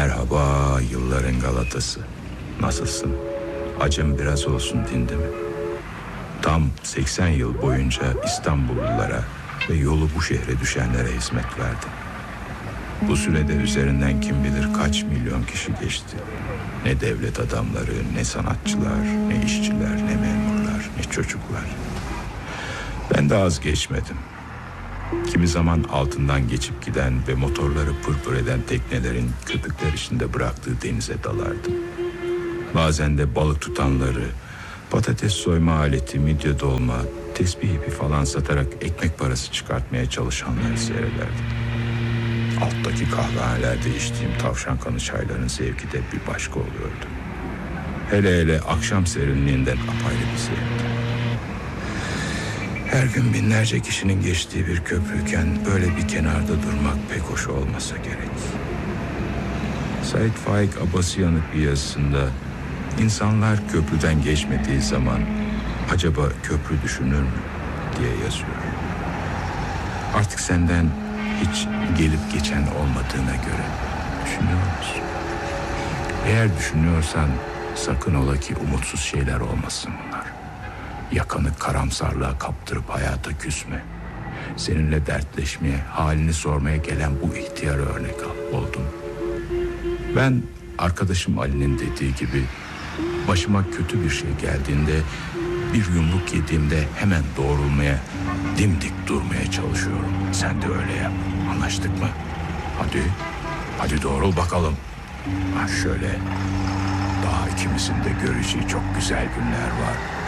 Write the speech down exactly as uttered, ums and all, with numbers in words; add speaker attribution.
Speaker 1: Merhaba yılların Galatası. Nasılsın? Acım biraz olsun dindi mi? Tam seksen yıl boyunca İstanbullulara ve yolu bu şehre düşenlere hizmet verdim. Bu sürede üzerinden kim bilir kaç milyon kişi geçti. Ne devlet adamları, ne sanatçılar, ne işçiler, ne memurlar, ne çocuklar. Ben de az geçmedim. Kimi zaman altından geçip giden ve motorları pırpır eden teknelerin köpükler içinde bıraktığı denize dalardım. Bazen de balık tutanları, patates soyma aleti, midye dolma, tesbih ipi falan satarak ekmek parası çıkartmaya çalışanları seyrederdim. Alttaki kahvehanelerde içtiğim tavşan kanı çayların zevki de bir başka oluyordu. Hele hele akşam serinliğinden apayrı bir zevkti. Her gün binlerce kişinin geçtiği bir köprüyken böyle bir kenarda durmak pek hoş olmasa gerek. Said Faik Abbasiyan'ın bir yazısında insanlar köprüden geçmediği zaman acaba köprü düşünür mü diye yazıyor. Artık senden hiç gelip geçen olmadığına göre düşünüyor musun? Eğer düşünüyorsan sakın ola ki umutsuz şeyler olmasın bunlar. Yakanı karamsarlığa kaptırıp hayata küsme. Seninle dertleşmeye, halini sormaya gelen bu ihtiyarı örnek al, oldum. Ben arkadaşım Ali'nin dediği gibi başıma kötü bir şey geldiğinde, bir yumruk yediğimde hemen doğrulmaya, dimdik durmaya çalışıyorum. Sen de öyle yap. Anlaştık mı? Hadi, hadi doğrul bakalım. Ha şöyle, daha ikimizin de göreceği çok güzel günler var.